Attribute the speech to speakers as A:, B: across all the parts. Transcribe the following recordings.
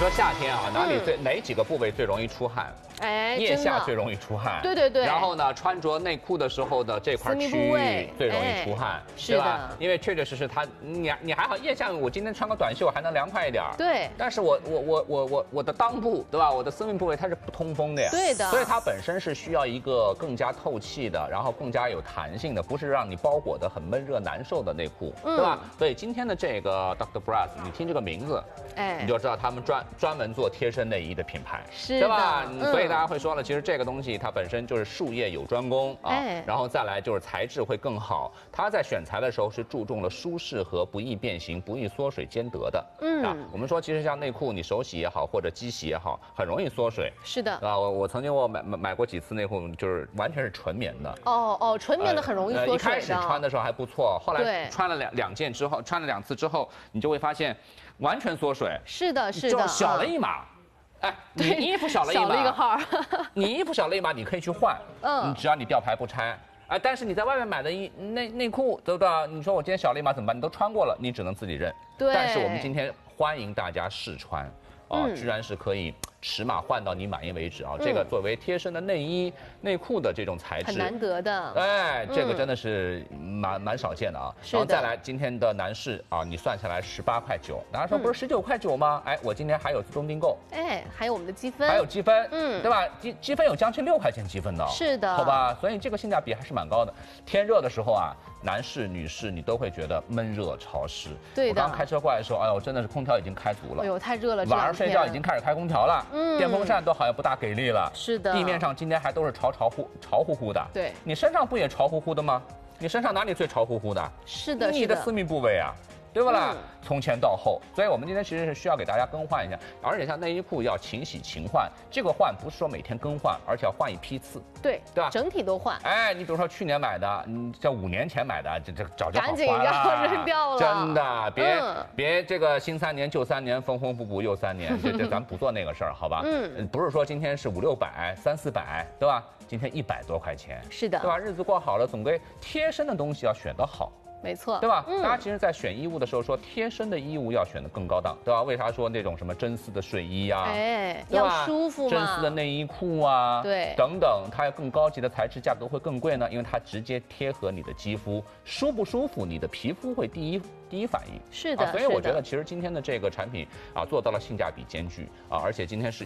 A: 说夏天啊，哪几个部位最容易出汗？
B: 哎，
A: 腋下最容易出汗。
B: 对对对。
A: 然后呢，穿着内裤的时候的这块区域最容易出汗，
B: 是的。
A: 因为确确实实它，你还好，腋下我今天穿个短袖还能凉快一点。
B: 对。
A: 但是我的裆部，对吧？我的私密部位它是不通风的呀。
B: 对的。
A: 所以它本身是需要一个更加透气的，然后更加有弹性的，不是让你包裹的很闷热难受的内裤，对吧？所以今天的这个 Dr. Bras， 你听这个名字，你就知道他们专门做贴身内衣的品牌，对吧？所以大家会说了，其实这个东西它本身就是术业有专攻啊，然后再来就是材质会更好。它在选材的时候是注重了舒适和不易变形、不易缩水兼得的。我们说其实像内裤，你手洗也好，或者机洗也好，很容易缩水。
B: 是的。
A: 我曾经买过几次内裤，就是完全是纯棉的。
B: 纯棉的很容易缩水的。
A: 一开始穿的时候还不错，后来穿了两件之后，穿了2次之后，你就会发现完全缩水。
B: 是的，是的，
A: 就小了一码。哎，你衣服小了一码，
B: 少了一个号。
A: 你衣服小了一码，你可以去换，只要你吊牌不拆。哎，但是你在外面买的内裤，对不对？你说我今天小了一码怎么办？你都穿过了，你只能自己认。
B: 对。
A: 但是我们今天欢迎大家试穿，居然是可以尺码换到你满意为止啊！这个作为贴身的内衣内裤的这种材质，
B: 很难得的。
A: 哎，这个真的是蛮少见的啊。然后再来今天的男士啊，你算下来18.9块。大家说不是19.9块吗？哎，我今天还有自动订购，
B: 哎，还有我们的积分，
A: 还有积分，对吧？积分有将近6块钱积分的，
B: 是的，
A: 好吧？所以这个性价比还是蛮高的。天热的时候啊，男士女士你都会觉得闷热潮湿。
B: 对的。
A: 我刚开车过来的时候，哎呦，真的是空调已经开足了，
B: 哎呦，太热了，
A: 晚上睡觉已经开始开空调了。电风扇都好像不大给力了。
B: 是的，
A: 地面上今天还都是潮乎乎的。
B: 对，
A: 你身上不也潮乎乎的吗？你身上哪里最潮乎乎的？
B: 是的，
A: 你的私密部位啊，对不啦？从前到后，所以我们今天其实是需要给大家更换一下，而且像内衣裤要勤洗勤换，这个换不是说每天更换，而且要换一批次，
B: 对
A: 吧？
B: 整体都换。
A: 哎，你比如说去年买的，像5年前买的，这早就好
B: 赶紧要扔掉了，
A: 真的，别这个新3年旧3年，缝缝补补又3年，这咱不做那个事儿，好吧？不是说今天是500、600、300、400，对吧？今天100多块钱，
B: 是的，
A: 对吧？日子过好了，总归贴身的东西要选得好。
B: 没错，
A: 对吧？大家其实，在选衣物的时候说，贴身的衣物要选得更高档，对吧？为啥说那种什么真丝的睡衣啊，
B: 哎，要舒服嘛，
A: 真丝的内衣裤啊，
B: 对，
A: 等等，它要更高级的材质，价格会更贵呢？因为它直接贴合你的肌肤，舒不舒服，你的皮肤会第一反应。
B: 是的，
A: 所以我觉得其实今天的这个产品啊，做到了性价比兼具啊，而且今天是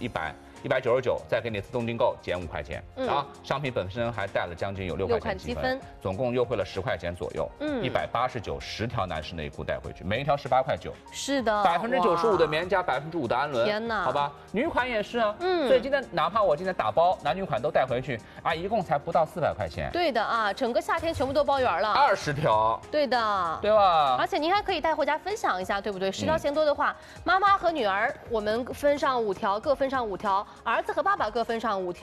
A: 199，再给你自动订购减5块钱啊，商品本身还带了将近有6块钱积分，总共优惠了10块钱左右，189，10条男士内裤带回去，每一条18.9块。
B: 是的
A: ，95%的棉加5%的氨纶，
B: 天哪，
A: 好吧，女款也是啊，所以今天哪怕我今天打包，男女款都带回去啊，一共才不到400块钱。
B: 对的啊，整个夏天全部都包圆了
A: ，20条。
B: 对的，
A: 对吧？
B: 而且您还可以带回家分享一下，对不对？10条嫌多的话，妈妈和女儿我们分上5条，各分上5条，儿子和爸爸各分上5条。